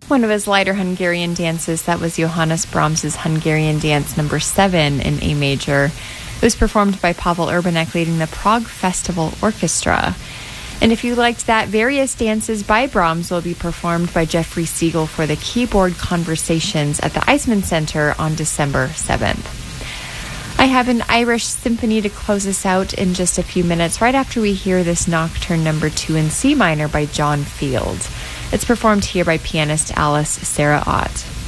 One of his lighter Hungarian dances, that was Johannes Brahms's Hungarian Dance number 7 in A major. It was performed by Pavel Urbanek leading the Prague Festival Orchestra. And if you liked that, various dances by Brahms will be performed by Jeffrey Siegel for the Keyboard Conversations at the Eisman Center on December 7th. I have an Irish symphony to close us out in just a few minutes, right after we hear this Nocturne number 2 in C minor by John Field. It's performed here by pianist Alice Sarah Ott.